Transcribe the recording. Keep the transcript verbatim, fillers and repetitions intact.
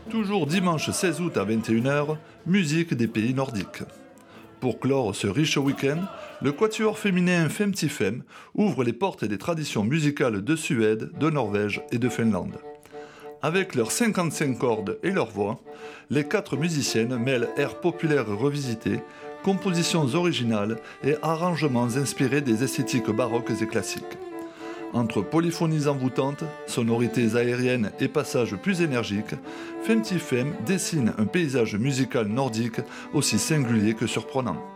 Toujours dimanche seize août à vingt et une heures, musique des pays nordiques. Pour clore ce riche week-end, le quatuor féminin Femti Fem ouvre les portes des traditions musicales de Suède, de Norvège et de Finlande. Avec leurs cinquante-cinq cordes et leur voix, les quatre musiciennes mêlent airs populaires revisités, compositions originales et arrangements inspirés des esthétiques baroques et classiques. Entre polyphonies envoûtantes, sonorités aériennes et passages plus énergiques, Femti Fem dessine un paysage musical nordique aussi singulier que surprenant.